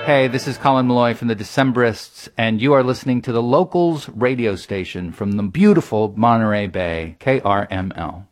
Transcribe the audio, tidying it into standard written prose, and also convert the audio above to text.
Hey, this is Colin Malloy from the Decemberists, and you are listening to the Locals radio station from the beautiful Monterey Bay, KRML.